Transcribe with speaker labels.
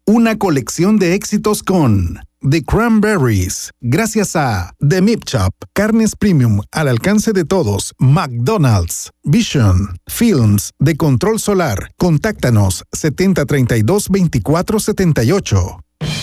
Speaker 1: Una colección de éxitos con The Cranberries, gracias a The Meat Shop, carnes premium al alcance de todos, McDonald's, Vision, Films de Control Solar. Contáctanos 7032-2478.